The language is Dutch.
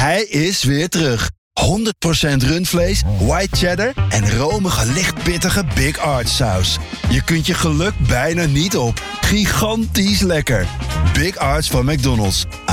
Hij is weer terug. 100% rundvlees, white cheddar en romige lichtpittige Big Arch saus. Je kunt je geluk bijna niet op. Gigantisch lekker. Big Arch van McDonald's.